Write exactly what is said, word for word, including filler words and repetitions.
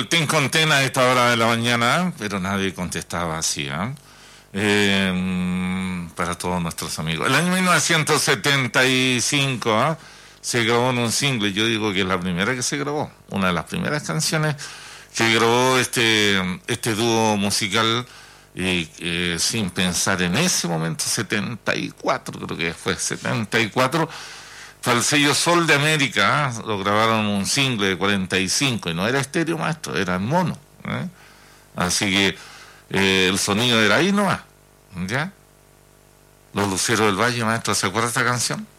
el ten con ten a esta hora de la mañana, pero nadie contestaba así, ¿eh? Eh, para todos nuestros amigos. El año mil novecientos setenta y cinco, ¿eh? Se grabó en un single, yo digo que es la primera que se grabó, una de las primeras canciones que grabó este, este dúo musical, y eh, sin pensar en ese momento, setenta y cuatro, creo que fue setenta y cuatro, para el sello Sol de América, ¿eh? Lo grabaron un single de cuarenta y cinco, y no era estéreo, maestro, era en mono, ¿eh? Así que eh, el sonido era ahí nomás, ¿ya? Los Luceros del Valle, maestro, ¿se acuerda de esta canción?